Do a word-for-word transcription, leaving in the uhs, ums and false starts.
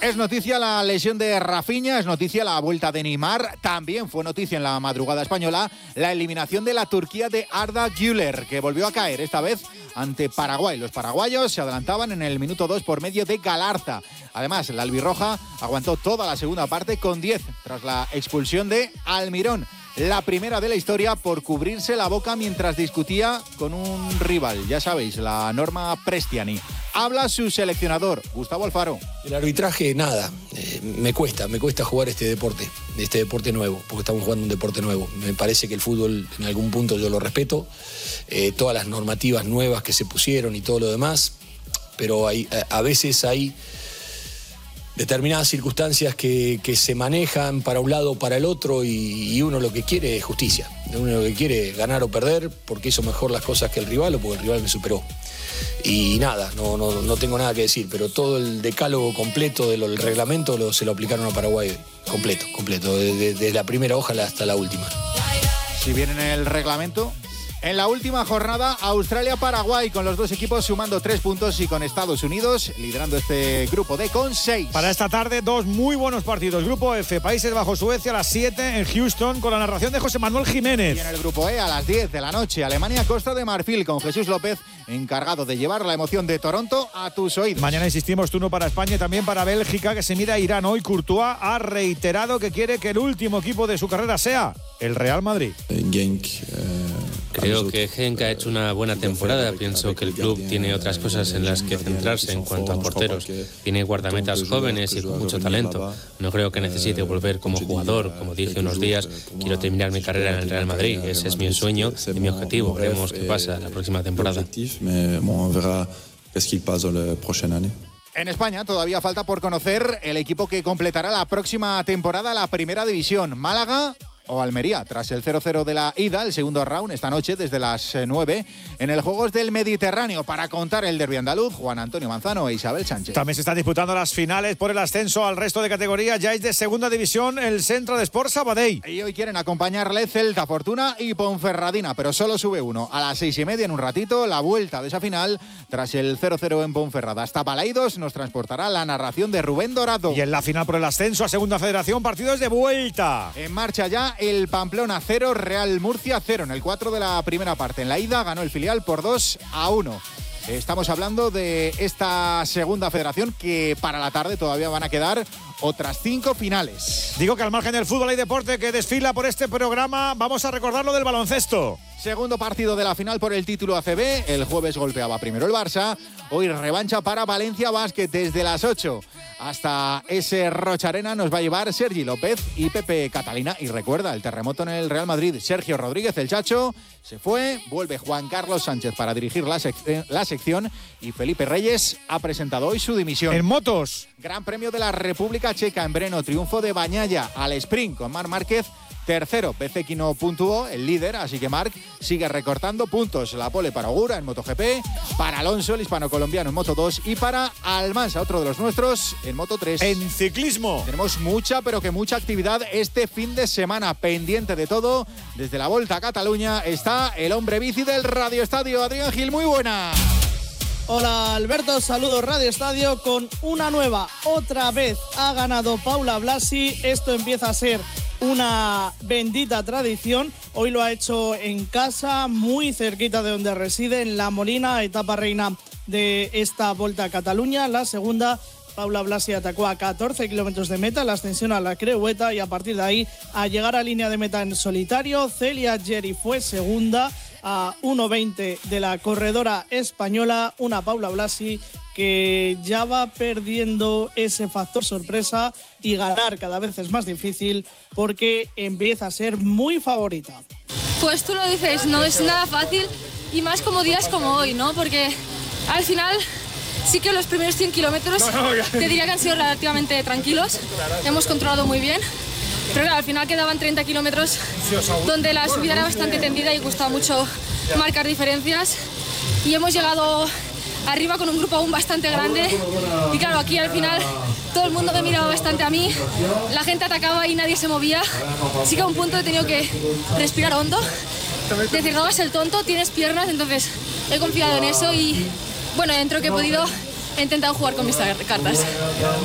Es noticia la lesión de Rafinha, es noticia la vuelta de Neymar. También fue noticia en la madrugada española la eliminación de la Turquía de Arda Güler, que volvió a caer esta vez ante Paraguay. Los paraguayos se adelantaban en el minuto dos por medio de Galarza. Además, la albirroja aguantó toda la segunda parte con diez tras la expulsión de Almirón. La primera de la historia por cubrirse la boca mientras discutía con un rival. Ya sabéis, la norma Prestiani. Habla su seleccionador, Gustavo Alfaro. El arbitraje, nada. Eh, me cuesta, me cuesta jugar este deporte, este deporte nuevo, porque estamos jugando un deporte nuevo. Me parece que el fútbol, en algún punto yo lo respeto, eh, todas las normativas nuevas que se pusieron y todo lo demás, pero hay, a, a veces hay determinadas circunstancias que, que se manejan para un lado o para el otro y, y uno lo que quiere es justicia. Uno lo que quiere es ganar o perder porque hizo mejor las cosas que el rival o porque el rival me superó. Y nada, no, no, no tengo nada que decir, pero todo el decálogo completo del reglamento lo, se lo aplicaron a Paraguay, completo, completo, desde de, de la primera hoja hasta la última. Si bien en el reglamento... En la última jornada, Australia-Paraguay, con los dos equipos sumando tres puntos y con Estados Unidos liderando este grupo D con seis. Para esta tarde, dos muy buenos partidos. Grupo F, Países Bajos-Suecia a las siete en Houston, con la narración de José Manuel Jiménez. Y en el grupo E, a las diez de la noche, Alemania-Costa de Marfil, con Jesús López, encargado de llevar la emoción de Toronto a tus oídos. Mañana insistimos, turno para España y también para Bélgica, que se mira a Irán hoy. Courtois ha reiterado que quiere que el último equipo de su carrera sea el Real Madrid. Genk, eh... Creo que Genk ha hecho una buena temporada. Pienso que el club tiene otras cosas en las que centrarse en cuanto a porteros. Tiene guardametas jóvenes y con mucho talento. No creo que necesite volver como jugador. Como dije unos días, quiero terminar mi carrera en el Real Madrid. Ese es mi sueño y mi objetivo. Veremos qué pasa la próxima temporada. En España todavía falta por conocer el equipo que completará la próxima temporada la Primera División. Málaga o Almería, tras el cero cero de la ida, el segundo round esta noche desde las nueve en el Juegos del Mediterráneo. Para contar el derbi andaluz, Juan Antonio Manzano e Isabel Sánchez. También se están disputando las finales por el ascenso al resto de categorías. Ya es de segunda división el Centro de Sport Sabadell. Y hoy quieren acompañarle Celta, Fortuna y Ponferradina, pero solo sube uno. A las seis y media en un ratito, la vuelta de esa final tras el cero cero en Ponferrada. Hasta Balaidos nos transportará la narración de Rubén Dorado. Y en la final por el ascenso a Segunda Federación, partidos de vuelta. En marcha ya el Pamplona cero, Real Murcia cero en el cuatro de la primera parte. En la ida ganó el filial por dos a uno. Estamos hablando de esta Segunda Federación, que para la tarde todavía van a quedar otras cinco finales. Digo que al margen del fútbol hay deporte que desfila por este programa. Vamos a recordar lo del baloncesto. Segundo partido de la final por el título A C B. El jueves golpeaba primero el Barça. Hoy revancha para Valencia Basket desde las ocho. Hasta ese Rocha Arena nos va a llevar Sergi López y Pepe Catalina. Y recuerda, el terremoto en el Real Madrid. Sergio Rodríguez, el Chacho, se fue. Vuelve Juan Carlos Sánchez para dirigir la, sec- la sección. Y Felipe Reyes ha presentado hoy su dimisión. En motos. Gran Premio de la República Checa en Breno. Triunfo de Bañaya al sprint con Marc Márquez. Tercero, Bezeki no puntuó, el líder, así que Marc sigue recortando puntos. La pole para Ogura en MotoGP, para Alonso, el hispano-colombiano en Moto dos y para Almansa, otro de los nuestros, en Moto tres. En ciclismo. Tenemos mucha, pero que mucha actividad este fin de semana, pendiente de todo. Desde la Volta a Cataluña está el hombre bici del Radio Estadio, Adrián Gil, muy buena. Hola Alberto, saludos Radio Estadio con una nueva. Otra vez ha ganado Paula Blasi, esto empieza a ser una bendita tradición. Hoy lo ha hecho en casa, muy cerquita de donde reside, en La Molina, etapa reina de esta Volta a Cataluña. La segunda, Paula Blasi atacó a catorce kilómetros de meta, la ascensión a la Creueta y a partir de ahí a llegar a línea de meta en solitario. Celia Geri fue segunda a uno veinte de la corredora española, una Paula Blasi que ya va perdiendo ese factor sorpresa y ganar cada vez es más difícil porque empieza a ser muy favorita. Pues tú lo dices, no es nada fácil y más como días como hoy, ¿no? Porque al final sí que los primeros cien kilómetros te diría que han sido relativamente tranquilos, hemos controlado muy bien. Pero claro, al final quedaban treinta kilómetros donde la subida era bastante tendida y costaba mucho marcar diferencias. Y hemos llegado arriba con un grupo aún bastante grande. Y claro, aquí al final todo el mundo me miraba bastante a mí. La gente atacaba y nadie se movía. Así que a un punto he tenido que respirar hondo. Decir, no, es el tonto, tienes piernas. Entonces he confiado en eso y bueno, dentro que he podido he intentado jugar con mis cartas.